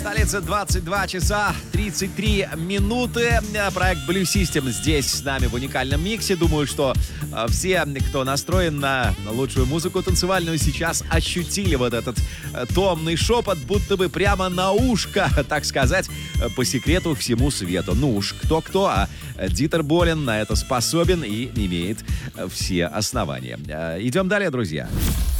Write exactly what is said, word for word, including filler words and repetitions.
столице двадцать два часа тридцать три минуты. Проект Blue System здесь с нами в уникальном миксе. Думаю, что э, все, кто настроен на лучшую музыку танцевальную, сейчас ощутили вот этот э, томный шепот, будто бы прямо на ушко, так сказать, э, по секрету всему свету. Ну уж кто-кто, а Дитер Болен на это способен и имеет э, все основания. Э, идем далее, друзья.